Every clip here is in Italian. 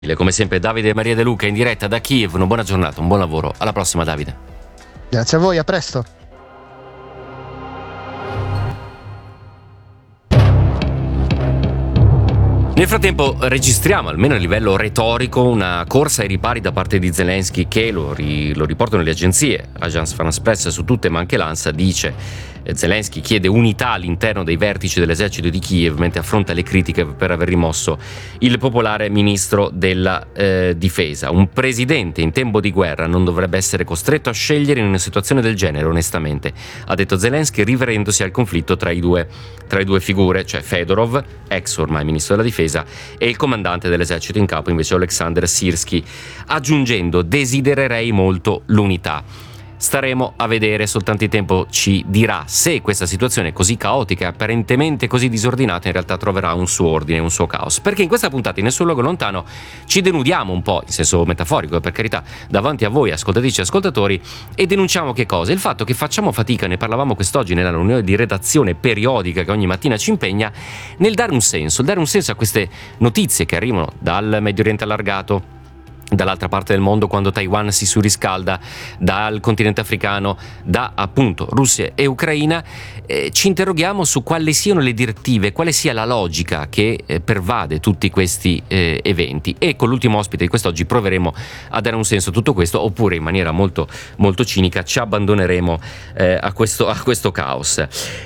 Come sempre Davide e Maria De Luca in diretta da Kiev. Una buona giornata, un buon lavoro. Alla prossima, Davide. Grazie a voi, a presto. Nel frattempo registriamo, almeno a livello retorico, una corsa ai ripari da parte di Zelensky che, lo riportano le agenzie, Agence France-Presse su tutte ma anche l'ANSA, dice Zelensky chiede unità all'interno dei vertici dell'esercito di Kiev mentre affronta le critiche per aver rimosso il popolare ministro della difesa. Un presidente in tempo di guerra non dovrebbe essere costretto a scegliere in una situazione del genere, onestamente, ha detto Zelensky, riferendosi al conflitto tra le due figure, cioè Fedorov, ex ormai ministro della difesa, e il comandante dell'esercito in capo invece Oleksandr Syrskyi, aggiungendo: desidererei molto l'unità. Staremo a vedere, soltanto il tempo ci dirà se questa situazione così caotica e apparentemente così disordinata in realtà troverà un suo ordine, un suo caos. Perché in questa puntata, in nessun luogo lontano, ci denudiamo un po', in senso metaforico, per carità, davanti a voi ascoltatrici e ascoltatori, e denunciamo che cosa? Il fatto che facciamo fatica, ne parlavamo quest'oggi nella riunione di redazione periodica che ogni mattina ci impegna, nel dare un senso a queste notizie che arrivano dal Medio Oriente allargato, dall'altra parte del mondo, quando Taiwan si surriscalda, dal continente africano, da appunto Russia e Ucraina. Ci interroghiamo su quali siano le direttive, quale sia la logica che pervade tutti questi eventi, e con l'ultimo ospite di quest'oggi proveremo a dare un senso a tutto questo, oppure in maniera molto, molto cinica ci abbandoneremo a questo caos.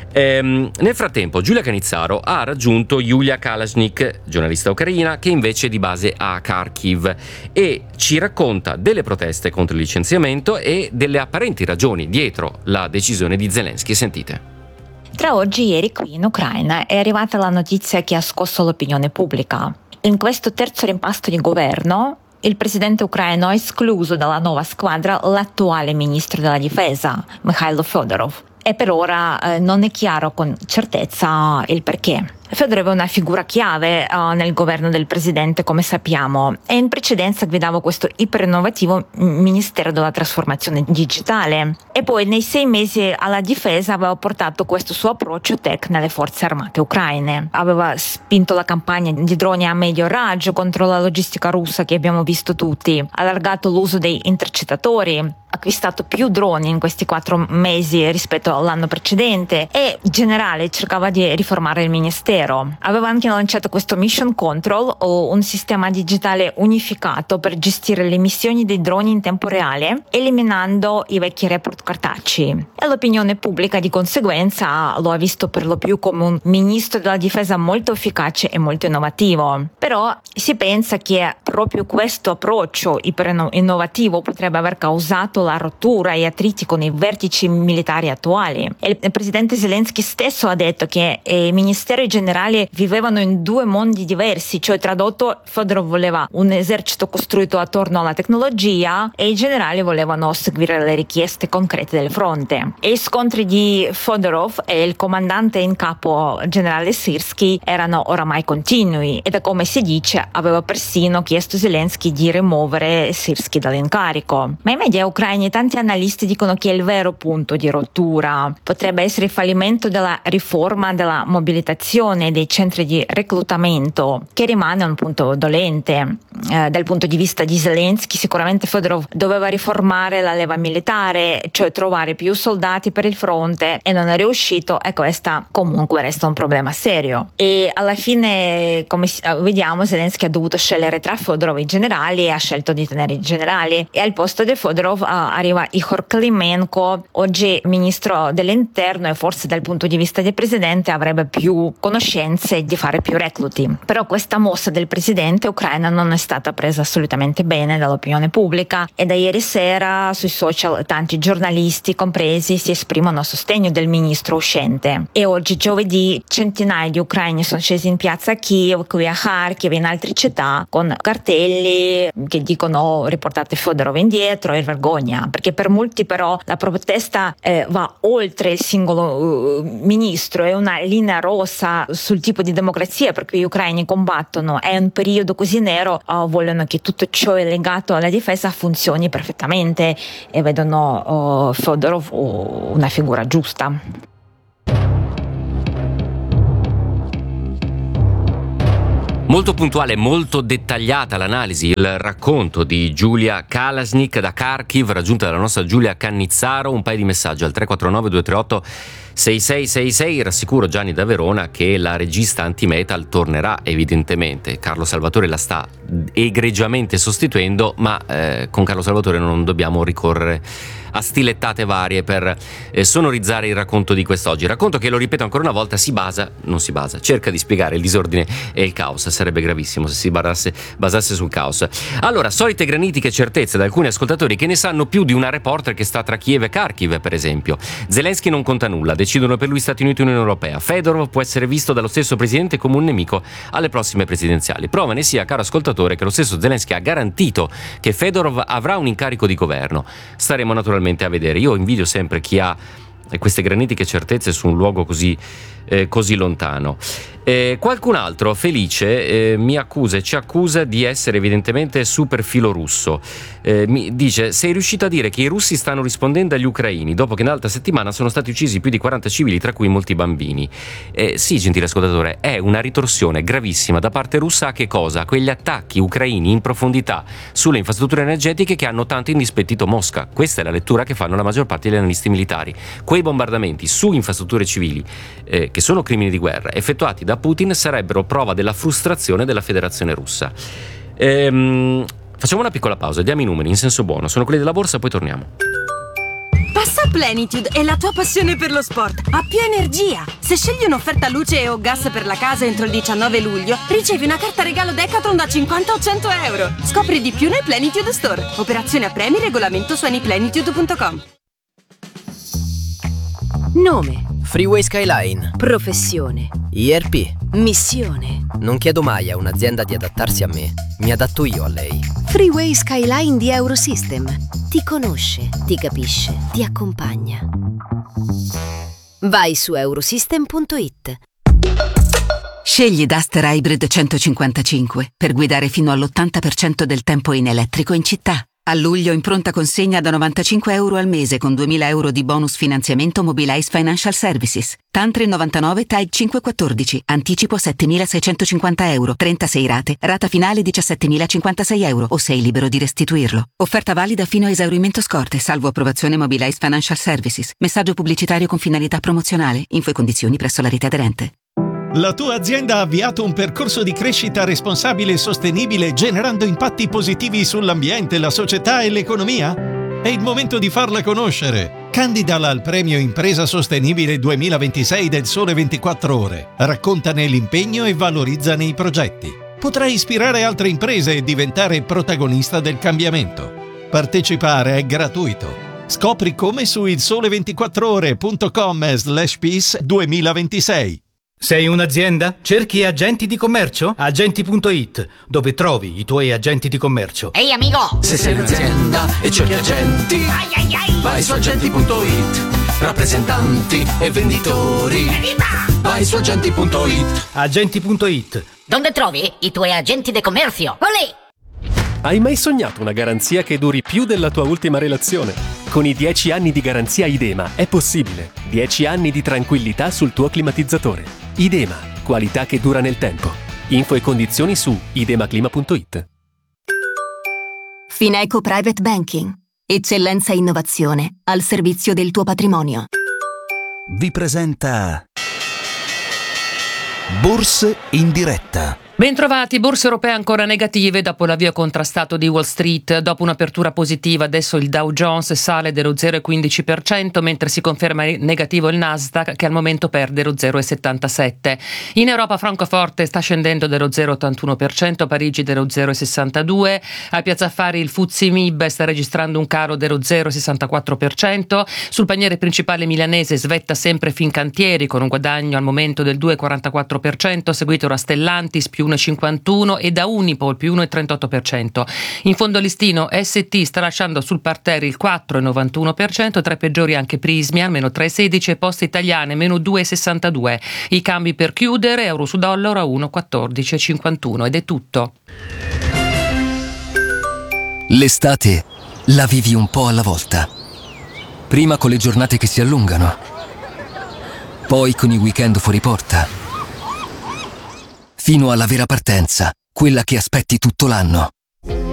Nel frattempo Giulia Canizzaro ha raggiunto Yulia Kalashnik, giornalista ucraina che invece è di base a Kharkiv, e ci racconta delle proteste contro il licenziamento e delle apparenti ragioni dietro la decisione di Zelensky. Sentite. Tra oggi e ieri qui in Ucraina è arrivata la notizia che ha scosso l'opinione pubblica. In questo terzo rimpasto di governo, il presidente ucraino ha escluso dalla nuova squadra l'attuale ministro della difesa, Mikhailo Fedorov. E per ora non è chiaro con certezza il perché. Fedorov è una figura chiave nel governo del presidente, come sappiamo, e in precedenza guidava questo iperinnovativo Ministero della Trasformazione Digitale. E poi nei 6 mesi alla difesa aveva portato questo suo approccio tech nelle forze armate ucraine. Aveva spinto la campagna di droni a medio raggio contro la logistica russa che abbiamo visto tutti, allargato l'uso dei intercettatori, acquistato più droni in questi 4 mesi rispetto all'anno precedente e in generale cercava di riformare il ministero. Aveva anche lanciato questo Mission Control, o un sistema digitale unificato per gestire le missioni dei droni in tempo reale, eliminando i vecchi report cartacei. E l'opinione pubblica di conseguenza lo ha visto per lo più come un ministro della difesa molto efficace e molto innovativo. Però si pensa che proprio questo approccio innovativo potrebbe aver causato la rottura e attriti con i vertici militari attuali. E il presidente Zelensky stesso ha detto che i ministeri generali vivevano in 2 mondi diversi, cioè tradotto Fedorov voleva un esercito costruito attorno alla tecnologia e i generali volevano seguire le richieste concrete del fronte. E i scontri di Fedorov e il comandante in capo generale Syrskyi erano oramai continui e, da come si dice, aveva persino chiesto Zelensky di rimuovere Syrskyi dall'incarico. Ma i media ucraini e tanti analisti dicono che il vero punto di rottura potrebbe essere il fallimento della riforma della mobilitazione dei centri di reclutamento, che rimane un punto dolente. Dal punto di vista di Zelensky, sicuramente Fedorov doveva riformare la leva militare, cioè trovare più soldati per il fronte, e non è riuscito, e questa comunque resta un problema serio. E alla fine, come vediamo, Zelensky ha dovuto scegliere tra Fedorov e i generali e ha scelto di tenere i generali, e al posto di Fedorov arriva Ihor Klimenko, oggi ministro dell'interno, e forse dal punto di vista del presidente avrebbe più conoscenze di fare più recluti. Però questa mossa del presidente ucraino non è stata presa assolutamente bene dall'opinione pubblica, e da ieri sera sui social tanti giornalisti compresi si esprimono a sostegno del ministro uscente. E oggi giovedì centinaia di ucraini sono scesi in piazza a Kiev, qui a Kharkiv e in altre città con cartelli che dicono riportate Fedorov indietro e vergogna, perché per molti però la protesta va oltre il singolo ministro, è una linea rossa sul tipo di democrazia per cui gli ucraini combattono. È un periodo così nero, vogliono che tutto ciò è legato alla difesa funzioni perfettamente e vedono Fedorov una figura giusta. Molto puntuale, molto dettagliata l'analisi, il racconto di Giulia Kalasnik da Kharkiv, raggiunta dalla nostra Giulia Cannizzaro. Un paio di messaggi al 349 238 6666. Rassicuro Gianni da Verona che la regista anti-metal tornerà evidentemente. Carlo Salvatore la sta egregiamente sostituendo, ma con Carlo Salvatore non dobbiamo ricorrere a stilettate varie per sonorizzare il racconto di quest'oggi. Racconto che, lo ripeto ancora una volta, cerca di spiegare il disordine e il caos. Sarebbe gravissimo se si basasse sul caos. Allora, solite granitiche certezze da alcuni ascoltatori che ne sanno più di una reporter che sta tra Kiev e Kharkiv, per esempio. Zelensky non conta nulla, decidono per lui Stati Uniti e Unione Europea. Fedorov può essere visto dallo stesso presidente come un nemico alle prossime presidenziali. Prova ne sia, caro ascoltatore, che lo stesso Zelensky ha garantito che Fedorov avrà un incarico di governo. Staremo naturalmente a vedere. Io invidio sempre chi ha queste granitiche certezze su un luogo così lontano. Qualcun altro felice ci accusa di essere evidentemente super filorusso. Mi dice: sei riuscito a dire che i russi stanno rispondendo agli ucraini dopo che nell'altra settimana sono stati uccisi più di 40 civili, tra cui molti bambini. Sì, gentile ascoltatore, è una ritorsione gravissima da parte russa a che cosa? Quegli attacchi ucraini in profondità sulle infrastrutture energetiche che hanno tanto indispettito Mosca. Questa è la lettura che fanno la maggior parte degli analisti militari. Quei bombardamenti su infrastrutture civili, che sono crimini di guerra, effettuati da Putin, sarebbero prova della frustrazione della Federazione Russa. Facciamo una piccola pausa, diamo i numeri in senso buono, sono quelli della borsa, poi torniamo. Passa a Plenitude e la tua passione per lo sport ha più energia. Se scegli un'offerta luce o gas per la casa entro il 19 luglio, ricevi una carta regalo Decathlon da 50 o 100 euro. Scopri di più nel Plenitude Store. Operazione a premi, regolamento su anyplenitude.com. Nome: Freeway Skyline. professione, IRP. missione. Non chiedo mai a un'azienda di adattarsi a me, mi adatto io a lei. Freeway Skyline di Eurosystem. Ti conosce, ti capisce, ti accompagna. Vai su eurosystem.it. Scegli Duster Hybrid 155 per guidare fino all'80% del tempo in elettrico in città. A luglio in pronta consegna da 95 euro al mese con 2.000 euro di bonus finanziamento Mobilize Financial Services. Tantri 99 TAG 514. Anticipo 7.650 euro. 36 rate. Rata finale 17.056 euro o sei libero di restituirlo. Offerta valida fino a esaurimento scorte, salvo approvazione Mobilize Financial Services. Messaggio pubblicitario con finalità promozionale. Info e condizioni presso la rete aderente. La tua azienda ha avviato un percorso di crescita responsabile e sostenibile, generando impatti positivi sull'ambiente, la società e l'economia? È il momento di farla conoscere. Candidala al premio Impresa Sostenibile 2026 del Sole 24 Ore. Raccontane l'impegno e valorizzane i progetti. Potrai ispirare altre imprese e diventare protagonista del cambiamento. Partecipare è gratuito. Scopri come su ilsole24ore.com/peace 2026. Sei un'azienda? Cerchi agenti di commercio? Agenti.it, dove trovi i tuoi agenti di commercio. Ehi amico! Se sei un'azienda e cerchi agenti, vai su agenti.it. Rappresentanti e venditori, vai su agenti.it. Agenti.it. Dove trovi i tuoi agenti di commercio? Olè! Hai mai sognato una garanzia che duri più della tua ultima relazione? Con i 10 anni di garanzia Idema è possibile. 10 anni di tranquillità sul tuo climatizzatore. Idema, qualità che dura nel tempo. Info e condizioni su idemaclima.it. Fineco Private Banking. Eccellenza e innovazione al servizio del tuo patrimonio. Vi presenta Borse in diretta. Bentrovati, borse europee ancora negative dopo l'avvio contrastato di Wall Street. Dopo un'apertura positiva adesso il Dow Jones sale dello 0,15%, mentre si conferma negativo il Nasdaq che al momento perde lo 0,77%. In Europa Francoforte sta scendendo dello 0,81%, Parigi dello 0,62%, a Piazza Affari il FTSE MIB sta registrando un calo dello 0,64%, sul paniere principale milanese svetta sempre Fincantieri con un guadagno al momento del 2,44%, seguito da Stellantis più 1,51% e da Unipol più 1,38%. In fondo listino ST sta lasciando sul parterre il 4,91%, tra i peggiori anche Prismia, meno 3,16% e Poste Italiane, meno 2,62%. I cambi per chiudere, euro su dollaro a 1,1451 ed è tutto. L'estate la vivi un po' alla volta. Prima con le giornate che si allungano, poi con i weekend fuori porta. fino alla vera partenza, quella che aspetti tutto l'anno.